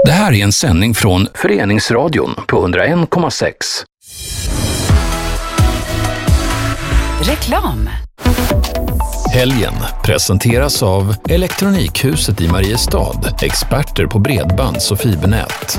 Det här är en sändning från Föreningsradion på 101,6. Reklam. Helgen presenteras av Elektronikhuset i Mariestad, experter på bredbands- och fibernät.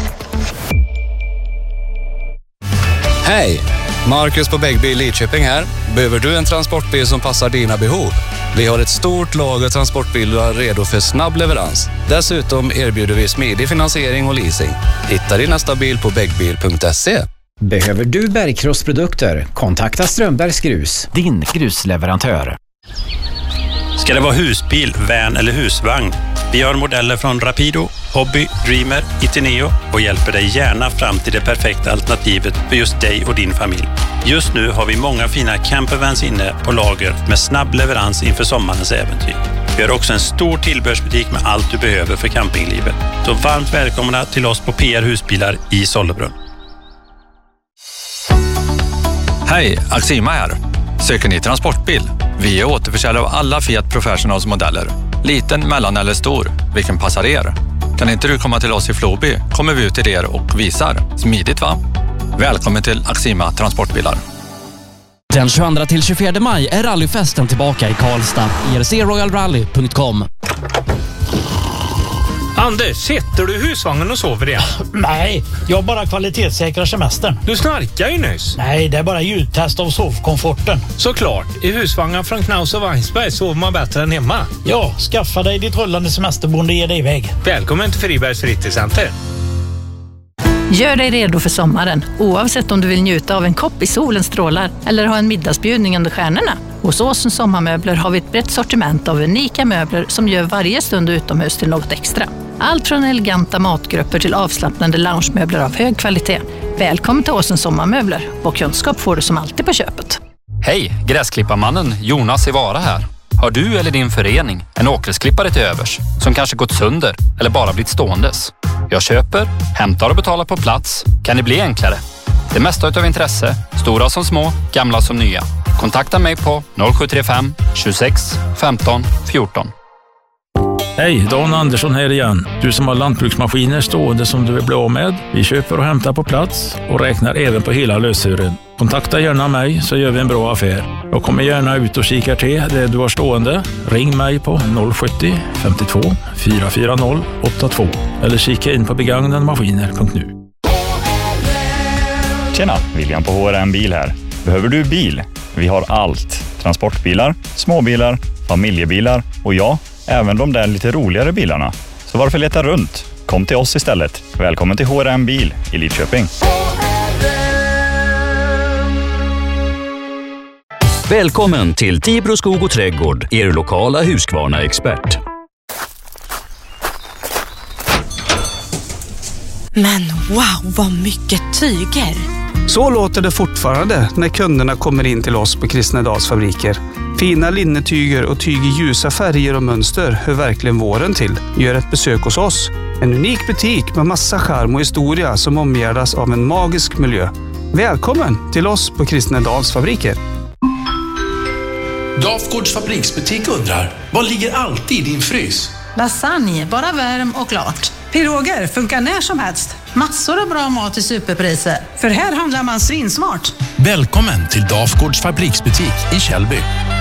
Hej! Marcus på Bäggbil Lidköping här. Behöver du en transportbil som passar dina behov? Vi har ett stort lager transportbilar redo för snabb leverans. Dessutom erbjuder vi smidig finansiering och leasing. Hitta din nästa bil på bäggbil.se. Behöver du bergkrossprodukter? Kontakta Strömbergs Grus, din grusleverantör. Ska det vara husbil, van eller husvagn? Vi har modeller från Rapido, Hobby, Dreamer, Itineo och hjälper dig gärna fram till det perfekta alternativet för just dig och din familj. Just nu har vi många fina campervans inne på lager med snabb leverans inför sommarens äventyr. Vi har också en stor tillbehörsbutik med allt du behöver för campinglivet. Så varmt välkomna till oss på PR Husbilar i Sollebrunn. Hej, Axima här. Söker ni transportbil? Vi är återförsäljare av alla Fiat Professionals modeller. Liten, mellan eller stor. Vilken passar er? Kan inte du komma till oss i Floby? Kommer vi ut till er och visar. Smidigt va? Välkommen till Axima Transportbilar. Den 22 till 24 maj är rallyfesten tillbaka i Karlstad. ERCRoyalRally.com. Anders, sitter du i husvagnen och sover igen? Nej, jag bara kvalitetssäkrar semestern. Du snarkar ju nyss. Nej, det är bara ljudtest av sovkomforten. Såklart, i husvagnen från Knaus och Weinsberg sover man bättre än hemma. Ja, skaffa dig ditt rullande semesterboende och ge dig iväg. Välkommen till Fribergs fritidscenter. Gör dig redo för sommaren, oavsett om du vill njuta av en kopp i solens strålar eller ha en middagsbjudning under stjärnorna. Hos Åsens Sommarmöbler har vi ett brett sortiment av unika möbler som gör varje stund utomhus till något extra. Allt från eleganta matgrupper till avslappnande loungemöbler av hög kvalitet. Välkommen till Åsens Sommarmöbler. Och kunskap får du som alltid på köpet. Hej, gräsklipparmannen Jonas i Vara här. Har du eller din förening en åkgräsklippare till övers som kanske gått sönder eller bara blivit ståendes? Jag köper, hämtar och betalar på plats. Kan det bli enklare? Det mesta utav intresse, stora som små, gamla som nya. Kontakta mig på 0735 26 15 14. Hej, Dan Andersson här igen. Du som har lantbruksmaskiner stående som du vill bli av med. Vi köper och hämtar på plats och räknar även på hela lösören. Kontakta gärna mig så gör vi en bra affär. Jag kommer gärna ut och kikar till det du har stående. Ring mig på 070 52 440 82 eller kika in på begagnademaskiner.nu. Tjena, William på HRM Bil här. Behöver du bil? Vi har allt. Transportbilar, småbilar, familjebilar och ja, även de där lite roligare bilarna. Så varför leta runt? Kom till oss istället. Välkommen till HRM Bil i Lidköping. Välkommen till Tibro skog och trädgård, er lokala Husqvarna-expert. Men wow, vad mycket tyger! Så låter det fortfarande när kunderna kommer in till oss på Kristnedals fabriker. Fina linnetyger och tyg i ljusa färger och mönster hör verkligen våren till. Gör ett besök hos oss. En unik butik med massa charm och historia som omgärdas av en magisk miljö. Välkommen till oss på Kristnedals fabriker. Dafgårds fabriksbutik undrar, vad ligger alltid i din frys? Lasagne, bara värm och klart. Piroger funkar när som helst. Massor av bra mat i superpriser. För här handlar man svinsmart. Välkommen till Dafgårds fabriksbutik i Källby.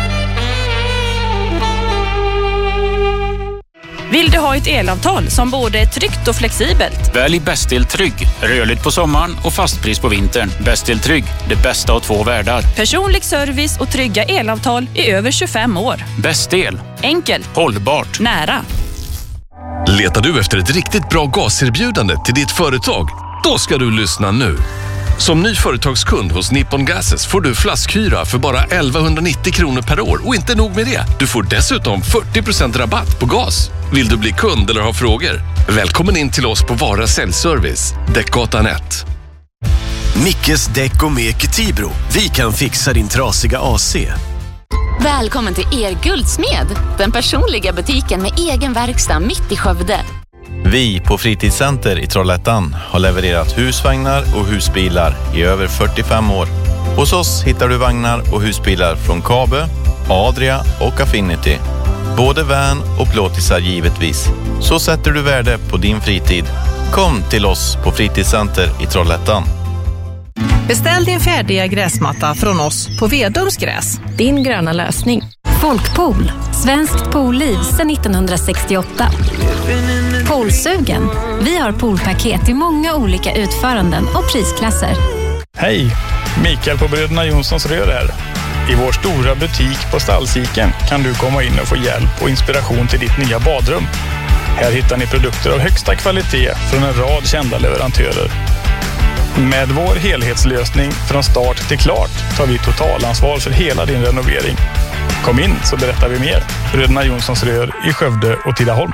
Vill du ha ett elavtal som både är tryggt och flexibelt? Välj Bästel Trygg. Rörligt på sommaren och fastpris på vintern. Bästel Trygg, det bästa av två världar. Personlig service och trygga elavtal i över 25 år. Bästel. Enkelt. Hållbart. Nära. Letar du efter ett riktigt bra gaserbjudande till ditt företag? Då ska du lyssna nu. Som ny företagskund hos Nippon Gases får du flaskhyra för bara 1190 kronor per år. Och inte nog med det, du får dessutom 40% rabatt på gas. Vill du bli kund eller ha frågor? Välkommen in till oss på Vara Säljservice, Däckgatan 1. Mickes däck och mek i Tibro. Vi kan fixa din trasiga AC. Välkommen till er Guldsmed, den personliga butiken med egen verkstad mitt i Skövde. Vi på Fritidscenter i Trollhättan har levererat husvagnar och husbilar i över 45 år. Hos oss hittar du vagnar och husbilar från Kabe, Adria och Affinity. Både van och plåtisar givetvis. Så sätter du värde på din fritid. Kom till oss på Fritidscenter i Trollhättan. Beställ din färdiga gräsmatta från oss på Vedums gräs. Din gröna lösning. Folkpool. Svenskt poolliv sedan 1968. Poolsugen. Vi har poolpaket i många olika utföranden och prisklasser. Hej! Mikael på Bröderna Jonssons rör här. I vår stora butik på Stallsiken kan du komma in och få hjälp och inspiration till ditt nya badrum. Här hittar ni produkter av högsta kvalitet från en rad kända leverantörer. Med vår helhetslösning från start till klart tar vi totalansvar för hela din renovering. Kom in så berättar vi mer. Bröderna Jonssons rör i Skövde och Tidaholm.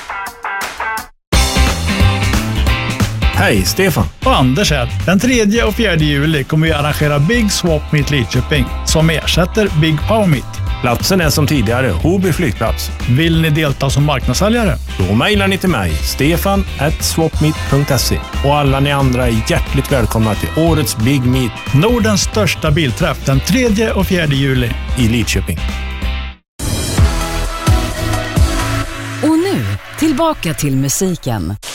Hej, Stefan. Och Anders här. Den 3 och 4 juli kommer vi arrangera Big Swap Meet Lidköping som ersätter Big Power Meet. Platsen är som tidigare, Hoby flygplats. Vill ni delta som marknadssäljare? Då mejlar ni till mig, stefan@swapmeet.se. Och alla ni andra är hjärtligt välkomna till årets Big Meet. Nordens största bilträff den 3 och 4 juli i Lidköping. Och nu, tillbaka till musiken.